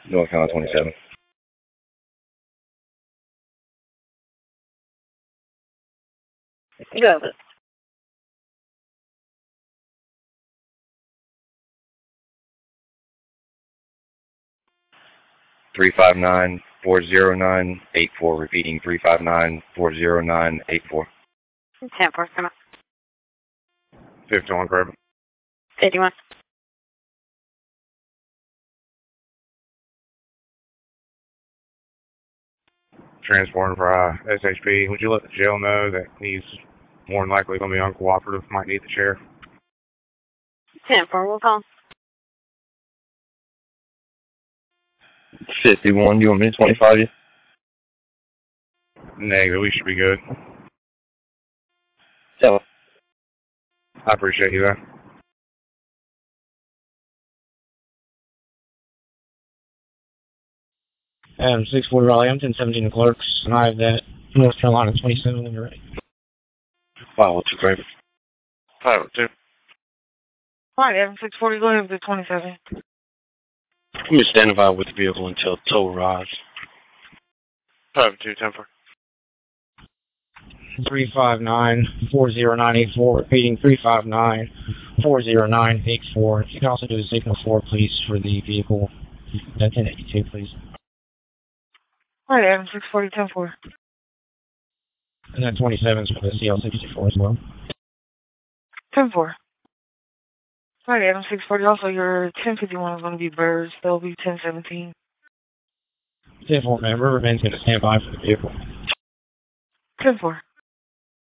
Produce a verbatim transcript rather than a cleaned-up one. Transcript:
North Carolina twenty-seven. Go. three five nine, four zero nine, eight four. Repeating, three five nine, four zero nine, eight four. ten four, come on. fifty-one, grab it. fifty-one. Transporting for uh, S H P. Would you let the jail know that he's more than likely going to be uncooperative, might need the sheriff? ten four, we'll call. fifty-one, you want me to twenty-five you? Negative, we should be good. Yeah. I appreciate you there. Um, six forty Raleigh, I'm ten seventeen Clerks, and I have that North Carolina twenty-seven when you're ready. Wow, two, great. five oh two. Fine, Evan, six forty, go ahead with the twenty-seven. Let me stand by with the vehicle until tow arrives. five oh two, ten four. three five nine, four zero nine, eight four, repeating three five nine, four zero nine, eight four. If you can also do a signal four, please, for the vehicle. ten eighty-two, please. All right, Evan, six forty, ten four. And then twenty-sevens for the C L sixty-four as well. ten four. All right, Evan, six forty. Also, your ten fifty-one is going to be Birds. They'll be ten seventeen. ten four, man. Riverbend's going to stand by for the vehicle. ten four.